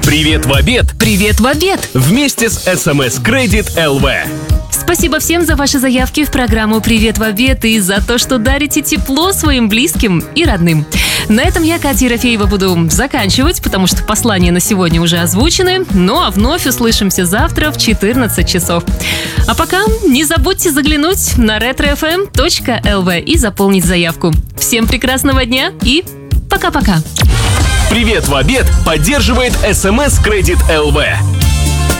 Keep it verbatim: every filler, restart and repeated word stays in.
Привет в обед! Привет в обед! Вместе с эс эм эс Credit эл ви. Спасибо всем за ваши заявки в программу «Привет в обед» и за то, что дарите тепло своим близким и родным. На этом я, Катя Ерофеева, буду заканчивать, потому что послания на сегодня уже озвучены. Ну а вновь услышимся завтра в четырнадцать часов. А пока не забудьте заглянуть на ретро эф эм точка эл ви и заполнить заявку. Всем прекрасного дня и пока-пока! Привет в обед поддерживает эс эм эс Credit эл ви.